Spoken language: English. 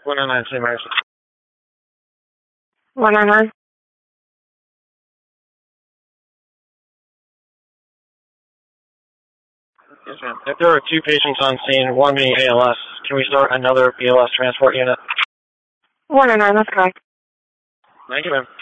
109, St. Mary's. 109. Yes, ma'am. If there are two patients on scene, one being ALS, can we start another BLS transport unit? 109, that's correct. Thank you, ma'am.